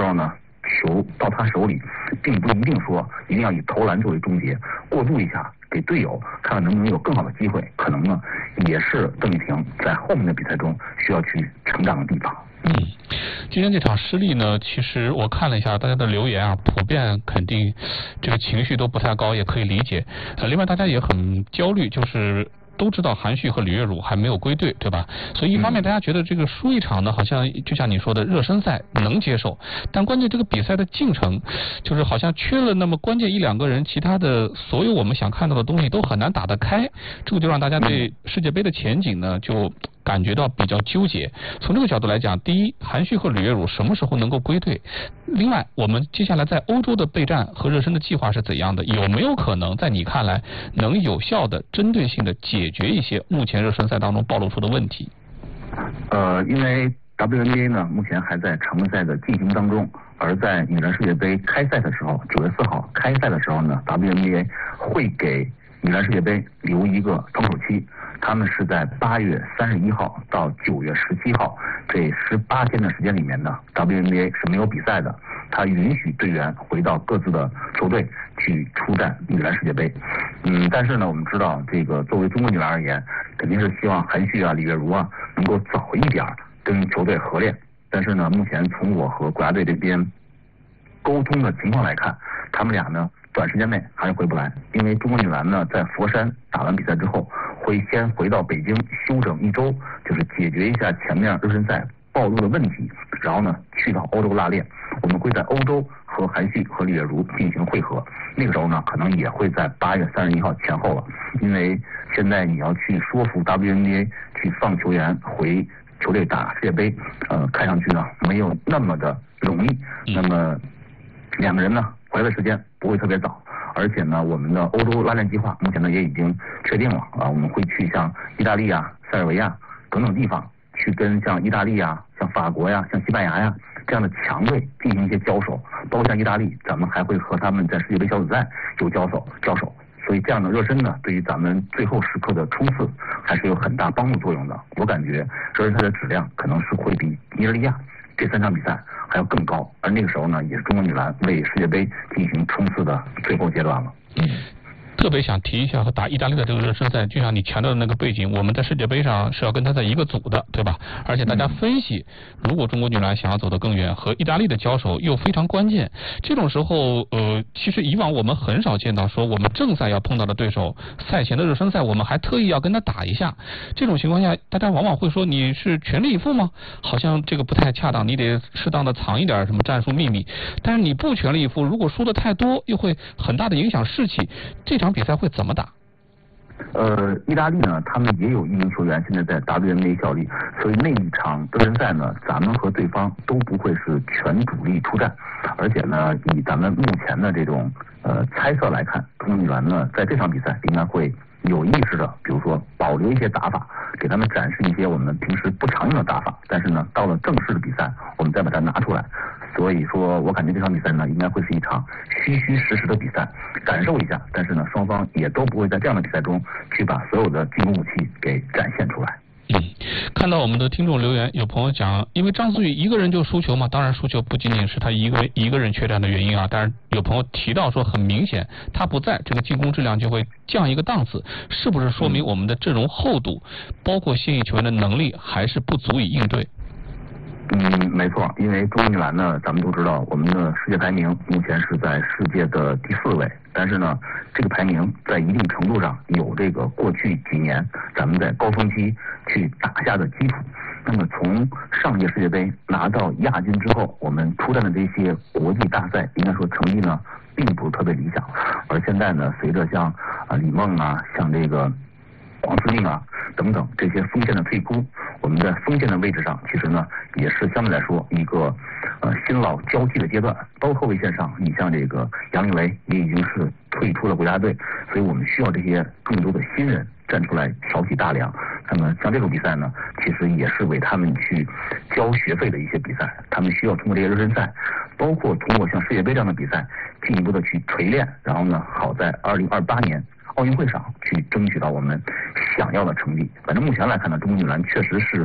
候呢，球到他手里，并不一定说一定要以投篮作为终结，过渡一下给队友，看看能不能有更好的机会，可能呢也是邓丽婷在后面的比赛中需要去成长的地方。 今天这场失利呢，其实我看了一下大家的留言啊，普遍肯定这个情绪都不太高，也可以理解。另外大家也很焦虑，就是都知道韩旭和李月汝还没有归队，对吧？所以一方面大家觉得这个输一场呢，好像就像你说的热身赛能接受，但关键这个比赛的进程，就是好像缺了那么关键一两个人，其他的所有我们想看到的东西都很难打得开，这个就让大家对世界杯的前景呢就感觉到比较纠结。从这个角度来讲，第一，韩旭和李月汝什么时候能够归队？另外，我们接下来在欧洲的备战和热身的计划是怎样的？有没有可能在你看来能有效的、针对性的解决一些目前热身赛当中暴露出的问题？ 因为 WNBA 呢目前还在常规赛的进行当中，而在女篮世界杯开赛的时候，9月4号开赛的时候呢 ，WNBA 会给女篮世界杯留一个封口期。他们是在8月31号到9月17号这18天的时间里面呢 ，WNBA 是没有比赛的。他允许队员回到各自的球队去出战女篮世界杯。但是呢，我们知道这个作为中国女篮而言，肯定是希望韩旭啊、李月汝啊能够早一点跟球队合练。但是呢，目前从我和国家队这边沟通的情况来看，他们俩呢短时间内还是回不来，因为中国女篮呢在佛山打完比赛之后，会先回到北京休整1周，就是解决一下前面热身赛暴露的问题，然后呢去到欧洲拉练。我们会在欧洲和韩旭和李月汝进行会合，那个时候呢可能也会在8月31号前后了，因为现在你要去说服 WNBA 去放球员回球队打世界杯，看上去呢没有那么的容易。那么两个人呢回来的时间不会特别早，而且呢我们的欧洲拉练计划目前呢也已经确定了啊，我们会去像意大利啊、塞尔维亚等等地方去跟像意大利啊、像法国呀、像西班牙呀这样的强队进行一些交手，包括像意大利，咱们还会和他们在世界杯小组赛有交手。所以这样的热身呢，对于咱们最后时刻的冲刺还是有很大帮助作用的。我感觉热身赛的质量可能是会比尼日利亚这3场比赛还要更高，而那个时候呢，也是中国女篮为世界杯进行冲刺的最后阶段了。 特别想提一下和打意大利的这个热身赛，就像你强调的那个背景，我们在世界杯上是要跟他在一个组的，对吧？而且大家分析，如果中国女篮想要走得更远，和意大利的交手又非常关键。这种时候，其实以往我们很少见到说我们正赛要碰到的对手，赛前的热身赛我们还特意要跟他打一下。这种情况下，大家往往会说你是全力以赴吗？好像这个不太恰当，你得适当的藏一点什么战术秘密。但是你不全力以赴，如果输的太多，又会很大的影响士气。这场比赛会怎么打？ 意大利呢，他们也有1名球员现在在 WNBA 效力，所以那一场热身赛呢，咱们和对方都不会是全主力出战，而且呢，以咱们目前的这种猜测来看，中国女篮呢在这场比赛应该会有意识的，比如说保留一些打法，给他们展示一些我们平时不常用的打法，但是呢，到了正式的比赛，我们再把它拿出来。所以说我感觉这场比赛呢，应该会是一场虚虚实实的比赛，感受一下，但是呢，双方也都不会在这样的比赛中去把所有的进攻武器给展现出来。 看到我们的听众留言，有朋友讲，因为张思雨一个人就输球嘛，当然输球不仅仅是他一个人缺战的原因啊，但是有朋友提到说，很明显他不在，这个进攻质量就会降一个档次，是不是说明我们的阵容厚度，包括现役球员的能力还是不足以应对？ 没错，因为中国女篮呢，咱们都知道，我们的世界排名目前是在世界的第4位，但是呢，这个排名在一定程度上有这个过去几年咱们在高峰期去打下的基础。那么从上届世界杯拿到亚军之后，我们出战的这些国际大赛，应该说成绩呢并不是特别理想。而现在呢，随着像李梦啊，像这个王思令啊等等这些锋线的退出，我们在锋线的位置上其实呢也是相对来说一个新老交替的阶段。包括后卫线上，你像这个杨丽蕾也已经是退出了国家队，所以我们需要这些更多的新人站出来挑起大梁。那么像这种比赛呢，其实也是为他们去交学费的一些比赛，他们需要通过这些热身赛，包括通过像世界杯这样的比赛进一步的去锤炼，然后呢好在2028年奥运会上去争取到我们想要的成绩。反正目前来看呢，中国女篮确实是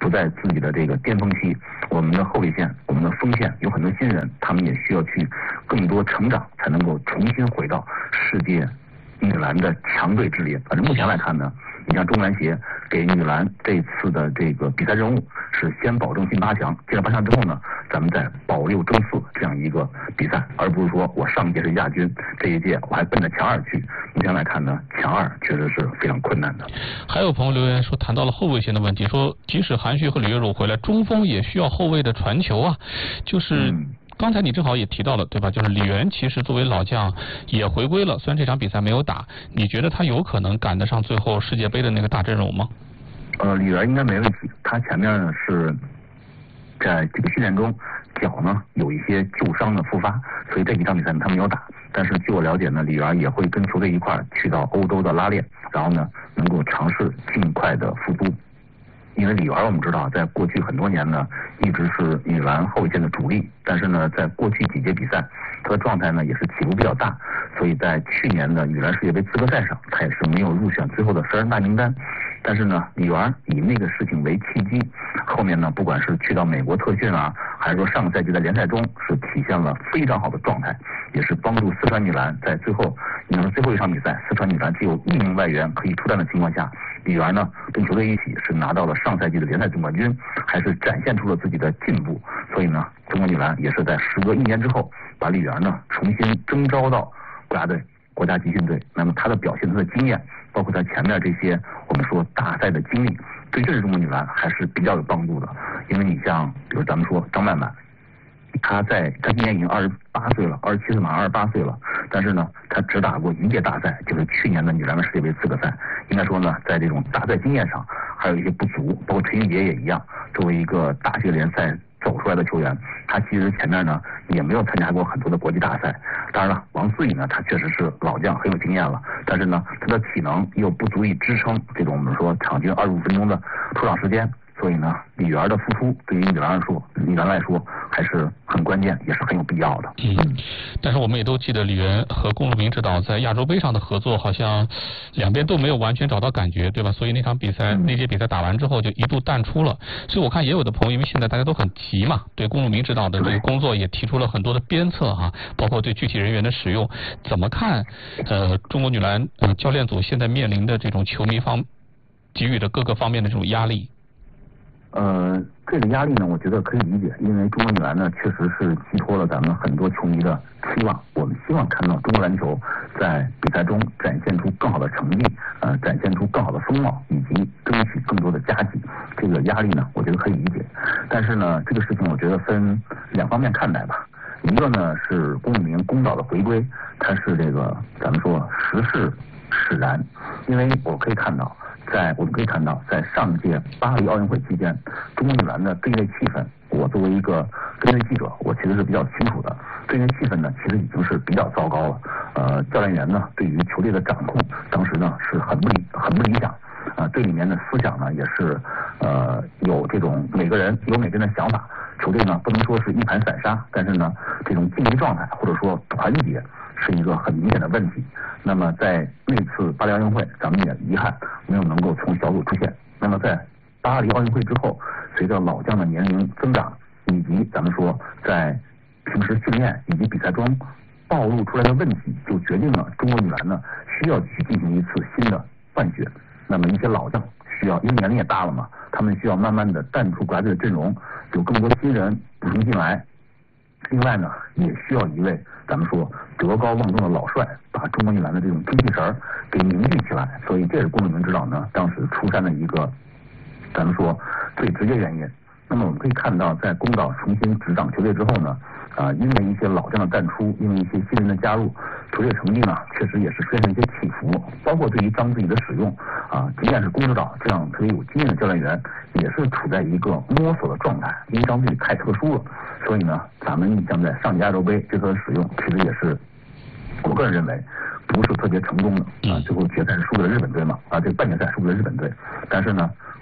不在自己的这个巅峰期，我们的后卫线、我们的锋线有很多新人，他们也需要去更多成长，才能够重新回到世界女篮的强队之列。反正目前来看呢，你像中篮协给女篮这次的这个比赛任务是先保证进8强，进了8强之后呢，咱们再保6争4这样一个比赛，而不是说我上一届是亚军，这一届我还奔着强2去。目前来看呢，强2确实是非常困难的。 还有朋友留言说，谈到了后卫线的问题，说即使韩旭和李月茹回来，中锋也需要后卫的传球啊，就是刚才你正好也提到了，对吧？就是李源其实作为老将也回归了，虽然这场比赛没有打，你觉得他有可能赶得上最后世界杯的那个大阵容吗？ 李源应该没问题，他前面呢是在这个训练中脚呢有一些旧伤的复发，所以这几场比赛他没有打。但是据我了解呢，李源也会跟球队一块儿去到欧洲的拉练，然后呢能够尝试尽快的复出。因为李源我们知道，在过去很多年呢，一直是女篮后卫线的主力，但是呢，在过去几届比赛，他的状态呢也是起伏比较大，所以在去年的女篮世界杯资格赛上，他也是没有入选最后的12人大名单。但是呢，李源以那个事情为契机，后面呢，不管是去到美国特训啊，还是说上个赛季在联赛中是体现了非常好的状态，也是帮助四川女篮在最后，你说最后一场比赛，四川女篮只有1名外援可以出战的情况下，李源呢跟球队一起是拿到了上赛季的联赛总冠军，还是展现出了自己的进步。所以呢，中国女篮也是在时隔1年之后，把李源呢重新征召到国家队、国家集训队。那么他的表现、他的经验，包括他前面这些我们说大赛的经历，对这支中国女篮还是比较有帮助的。因为你像比如咱们说张曼曼，他今年已经28岁了，27岁马上28岁了，但是呢，他只打过1届大赛，就是去年的女篮的世界杯资格赛。应该说呢，在这种大赛经验上还有一些不足，包括陈云杰也一样，作为一个大学联赛走出来的球员，他其实前面呢也没有参加过很多的国际大赛。当然了，王思雨呢，他确实是老将，很有经验了，但是呢，他的体能又不足以支撑这种我们说场均25分钟的出场时间。所以呢，李源的复出对于女篮来说还是很关键，也是很有必要的。 但是我们也都记得李源和龚路明指导在亚洲杯上的合作，好像两边都没有完全找到感觉，对吧？所以那场比赛、那届比赛打完之后就一度淡出了。所以我看也有的朋友，因为现在大家都很急嘛，对龚路明指导的这个工作也提出了很多的鞭策哈，包括对具体人员的使用，怎么看？中国女篮教练组现在面临的这种球迷方给予的各个方面的这种压力。 这个压力呢，我觉得可以理解，因为中国女篮呢，确实是寄托了咱们很多球迷的期望。我们希望看到中国篮球在比赛中展现出更好的成绩，展现出更好的风貌，以及争取更多的佳绩。这个压力呢，我觉得可以理解。但是呢，这个事情我觉得分2方面看待吧。一个呢是龚路明公导的回归，它是这个咱们说时势使然，因为我们可以看到，在上届巴黎奥运会期间，中国女篮的队内气氛，我作为一个队内记者，我其实是比较清楚的。队内气氛呢，其实已经是比较糟糕了。教练员呢，对于球队的掌控，当时呢是很不理想。队里面的思想呢，也是有这种每个人有每个人的想法。球队呢，不能说是一盘散沙，但是呢，这种竞技状态或者说团结是一个很明显的问题。那么在那次巴黎奥运会，咱们也遗憾没有能够从小组出线。那么在巴黎奥运会之后，随着老将的年龄增长，以及咱们说在平时训练以及比赛中暴露出来的问题，就决定了中国女篮呢需要去进行一次新的换血。那么一些老将需要，因为年龄也大了嘛，他们需要慢慢的淡出国家队的阵容，有更多新人补充进来。另外呢，也需要一位咱们说德高望重的老帅，把中国女篮的这种精气神给凝聚起来。所以这是龚路明指导呢当时出山的一个咱们说最直接原因。那么我们可以看到，在龚导重新执掌球队之后呢，因为一些老将的淡出，因为一些新人的加入，球队成绩呢确实也是出现了一些起伏。包括对于张自己的使用，即便是龚指导这样特别有经验的教练员，也是处在一个摸索的状态。因为张自己太特殊了，所以呢，咱们像在上届亚洲杯这次的使用，其实也是我个人认为不是特别成功的。最后决赛是输给了日本队嘛，这个半决赛输给了日本队。但是呢，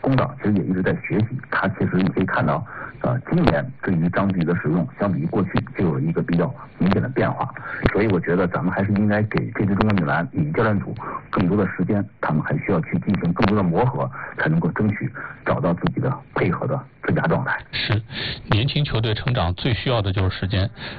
工党其实也一直在学习，他其实你可以看到，今年对于张继的使用，相比于过去就有一个比较明显的变化。所以我觉得咱们还是应该给这支中国女篮以及教练组更多的时间，他们还需要去进行更多的磨合，才能够争取找到自己的配合的最佳状态。 是，年轻球队成长最需要的就是时间。